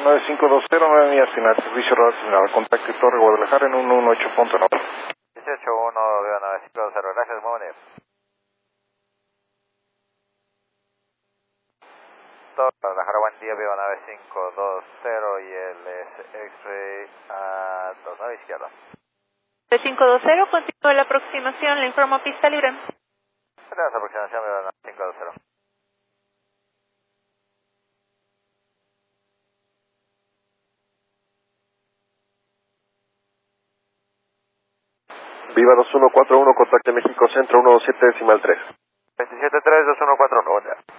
9520, 9 millas final, servicio radar señal, contacto Torre Guadalajara en 118.9. 181, Viva 9520, gracias, muy bien. Torre Guadalajara, buen día, Viva 9520 y el X-Ray a 29 izquierda. 9520, continúa la aproximación, le informo pista libre. Tenemos aproximación, Viva 9520. Viva 2141, contacte México Centro 127 decimal 3. 27-3, 2141, buen día.